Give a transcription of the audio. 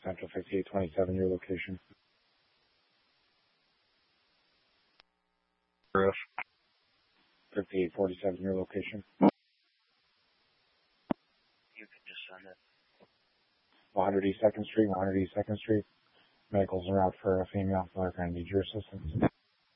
Central 5827, your location. Roof. 5847, your location. You can just send it. 100 East 2nd Street, 100 East 2nd Street. Medical's en route for a female. They're going to need your assistance.